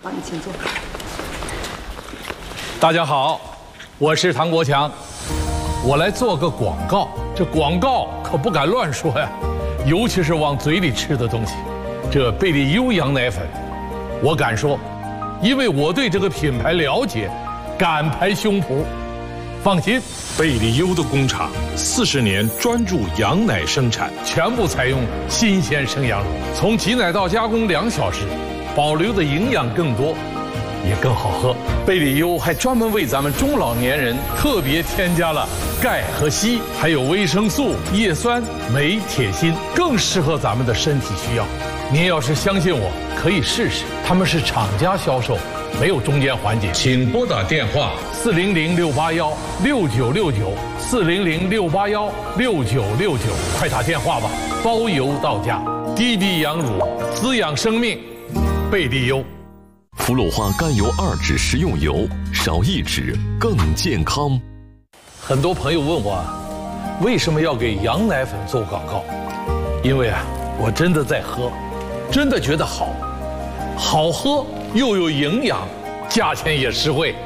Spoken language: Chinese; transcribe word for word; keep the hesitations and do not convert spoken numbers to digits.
好，你请坐。 大家好，我是唐国强，我来做个广告。这广告可不敢乱说呀，尤其是往嘴里吃的东西。这贝利优羊奶粉，我敢说，因为我对这个品牌了解，敢拍胸脯。放心， 贝利优的工厂四十年专注羊奶生产， 全部采用新鲜生羊乳，从挤奶到加工两小时，保留的营养更多，也更好喝。贝利优还专门为咱们中老年人特别添加了钙和硒，还有维生素、叶酸、镁、铁、锌，更适合咱们的身体需要。您要是相信我，可以试试。他们是厂家销售，没有中间环节。请拨打电话四零零六八幺六九六九四零零六八幺六九六九，快打电话吧，包邮到家。滴滴羊乳，滋养生命，贝利优。 氟氯化甘油二酯食用油，少一酯更健康。 很多朋友问我，为什么要给羊奶粉做广告？因为啊，我真的在喝，真的觉得好，好喝又有营养，价钱也实惠。